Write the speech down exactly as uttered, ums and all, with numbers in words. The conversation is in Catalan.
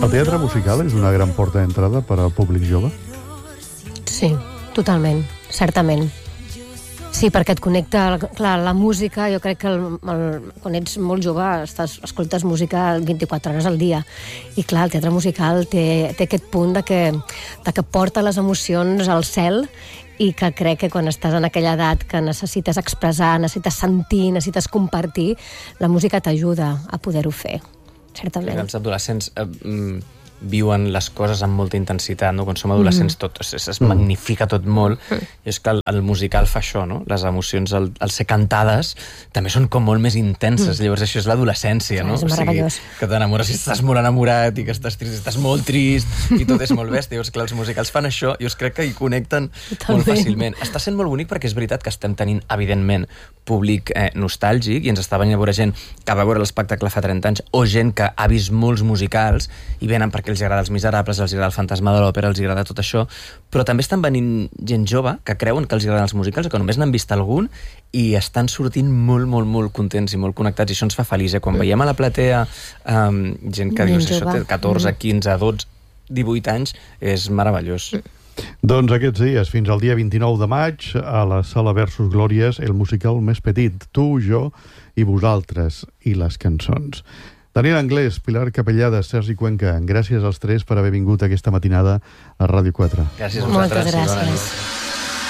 El teatre musical és una gran porta d'entrada per al públic jove? Sí, totalment, certament. Sí, perquè et connecta, clar, la música, jo crec que el, el, quan ets molt jove estàs, escoltes música vint-i-quatre hores al dia, i clar, el teatre musical té, té aquest punt de que, de que porta les emocions al cel, i que crec que quan estàs en aquella edat que necessites expressar, necessites sentir, necessites compartir, la música t'ajuda a poder-ho fer, certament. Els adolescents eh, viuen les coses amb molta intensitat, no? Quan som adolescents tot es, es magnifica tot molt, i és que el, el musical fa això, no? Les emocions al, al ser cantades també són com molt més intenses, mm. llavors això és l'adolescència, no? És meravellós. O sigui, que t'enamores i estàs molt enamorat, i que estàs trist i estàs molt trist, i tot és molt bèstia. Llavors, clar, els musicals fan això, i jo crec que hi connecten Totalment. Molt fàcilment. Està sent molt bonic perquè és veritat que estem tenint, evidentment, públic eh, nostàlgic, i ens està venint a veure gent que va veure l'espectacle fa trenta anys, o gent que ha vist molts musicals, i venen perquè els agrada Els Miserables, els agrada el Fantasma de l'Òpera, els agrada tot això, però també estan venint gent jove que creuen que els agraden els musicals, que només n'han vist algun, i estan sortint molt, molt, molt contents i molt connectats, i això ens fa feliç. Eh? Quan veiem a la platea um, gent que dius, això té catorze, quinze, dotze, divuit anys, és meravellós. Doncs aquests dies, fins al dia vint-i-nou de maig, a la Sala Versus Glòries, el musical més petit, Tu, jo i vosaltres, i les cançons. Daniel Anglès, Pilar Capellada, Sergi Cuenca, gràcies als tres per haver vingut aquesta matinada a Ràdio quatre. Gràcies a vosaltres. Moltes gràcies.